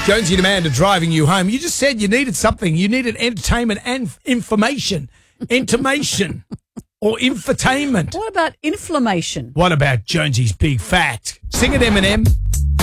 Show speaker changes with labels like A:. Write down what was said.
A: Jonesy and Amanda driving you home. You just said you needed something. You needed entertainment and information. Intimation or infotainment.
B: What about inflammation?
A: What about Jonesy's big fact? Sing it, Eminem.